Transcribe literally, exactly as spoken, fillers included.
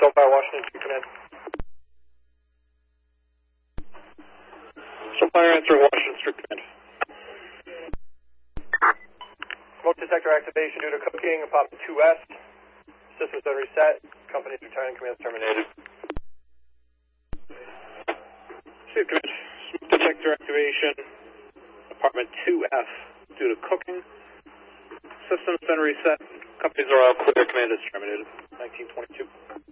Sulfire, Washington, two command. Sulfire answering Washington, strict command. Smoke detector activation due to cooking, apartment two S. Systems are reset. Company's returning, command terminated. Strict command. Smoke detector activation, apartment two F due to cooking. Systems been reset. Companies are all clear. Command is terminated. nineteen twenty-two.